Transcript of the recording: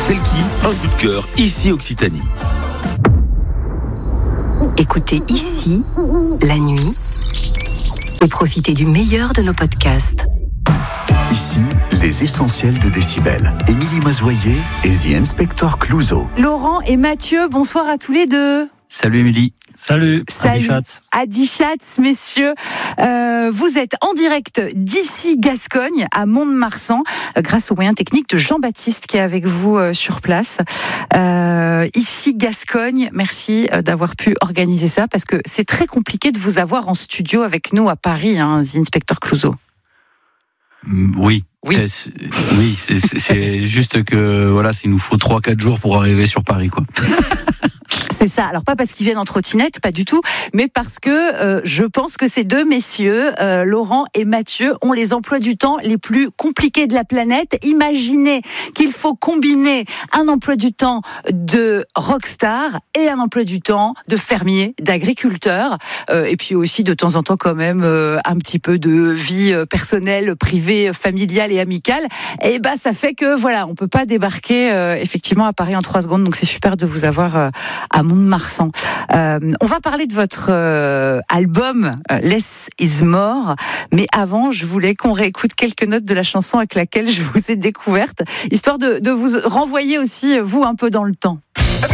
Selkie, un coup de cœur, ici Occitanie. Écoutez ici, la nuit, et profitez du meilleur de nos podcasts. Ici, les essentiels de Décibel. Émilie Mazoyer et The Inspector Clouseau. Laurent et Mathieu, bonsoir à tous les deux. Salut Émilie. Salut. Adi Schatz, messieurs. Vous êtes en direct d'ici Gascogne, à Mont-de-Marsan, grâce aux moyens techniques de Jean-Baptiste qui est avec vous sur place. Ici Gascogne, merci d'avoir pu organiser ça, parce que c'est très compliqué de vous avoir en studio avec nous à Paris, The Inspector Clouseau. Oui. C'est juste que voilà, il nous faut 3-4 jours pour arriver sur Paris, quoi. C'est ça. Alors pas parce qu'ils viennent en trottinette, pas du tout, mais parce que je pense que ces deux messieurs, Laurent et Mathieu, ont les emplois du temps les plus compliqués de la planète. Imaginez qu'il faut combiner un emploi du temps de rockstar et un emploi du temps de fermier, d'agriculteur, et puis aussi de temps en temps quand même un petit peu de vie personnelle, privée, familiale et amicale. Et ça fait que voilà, on peut pas débarquer effectivement à Paris en 3 secondes. Donc c'est super de vous avoir à Mont-de-Marsan. On va parler de votre album Less is More, mais avant, je voulais qu'on réécoute quelques notes de la chanson avec laquelle je vous ai découverte, histoire de vous renvoyer aussi, vous, un peu dans le temps.